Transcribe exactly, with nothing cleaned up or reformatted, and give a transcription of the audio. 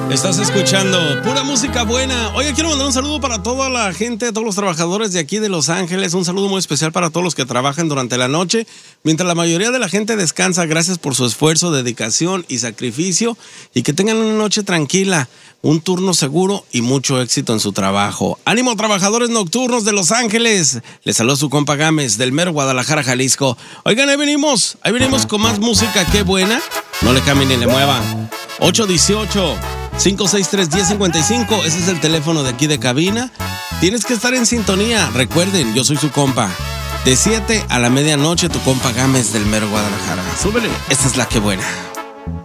Estás escuchando pura música buena. Oye, quiero mandar un saludo para toda la gente, todos los trabajadores de aquí de Los Ángeles. Un saludo muy especial para todos los que trabajan durante la noche. Mientras la mayoría de la gente descansa, gracias por su esfuerzo, dedicación y sacrificio. Y que tengan una noche tranquila, un turno seguro y mucho éxito en su trabajo. ¡Ánimo, trabajadores nocturnos de Los Ángeles! Les saluda su compa Gámez del mero Guadalajara, Jalisco. Oigan, ahí venimos, ahí venimos con más música. ¡Qué buena! No le cambien ni le muevan. ocho uno ocho, cinco seis tres, uno cero cinco cinco. Ese es el teléfono de aquí de cabina. Tienes que estar en sintonía. Recuerden, yo soy su compa. De siete a la medianoche, tu compa Gámez del mero Guadalajara. Súbele. Esta es la que buena.